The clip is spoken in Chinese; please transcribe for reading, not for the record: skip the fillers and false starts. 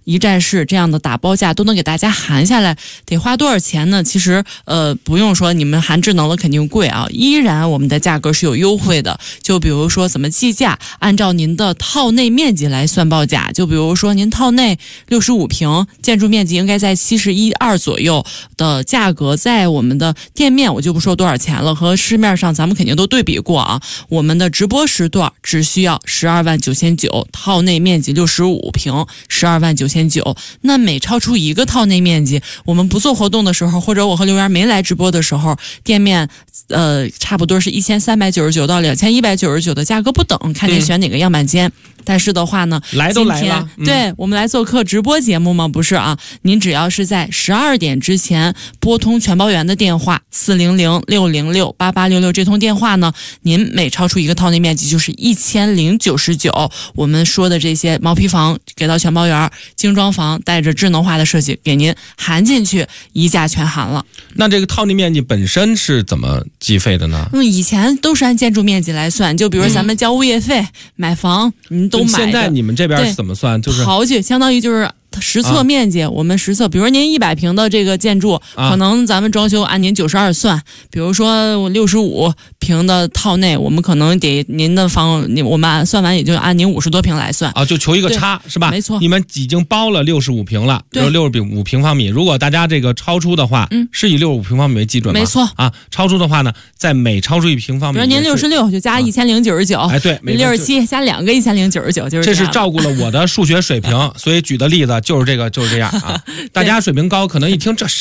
一站式这样的打包价都能给大家含下来，得花多少钱呢？其实不用说你们含智能了肯定贵啊，依然我们的价格是有优惠的。就比如说怎么计价，按照您的套内面积来算报价。就比如说您套内65平，建筑面积应该在71.2左右的价格，在我们的店面我就不说多少钱了，和市面上咱们肯定都对比过啊。我们的直播时段只需要12.99000，套内面积65平，12.99000。那每超出一个套内面积，我们不做活动的时候，或者我和刘源没来直播的时候，店面差不多是1399到2199的价格不等，看您选哪个样板间。但是的话呢， 来都来了， 对我们来做客直播节目吗？不是啊，您只要是在12点之前拨通全包员的电话400-606-8866这通电话呢，您每超出一个套内面积就是1099。我们说的这些毛坯房给到全包员，精装房带着智能化的设计给您含进去，一价全含了。 那这个套内面积本身是怎么计费的呢？ 以前都是按建筑面积来算，就比如咱们交物业费、买房，您都买的。 现在你们这边是怎么算？就是刨去，相当于就是实测面积，我们实测，比如您100平的这个建筑，可能咱们装修按您92算，比如说我65平的套内，我们可能得您的房，我们算完也就按您50多平来算啊，就求一个差是吧？ 没错， 你们已经包了65平了，有65平方米。如果大家这个超出的话，是以65平方米为基准吗？ 没错啊，超出的话呢，在每超出1平方米， 比如您66就加1099， 哎对 ，67加2个1099，就是这是照顾了我的数学水平，所以举的例子就是这样啊。大家水平高，可能一听这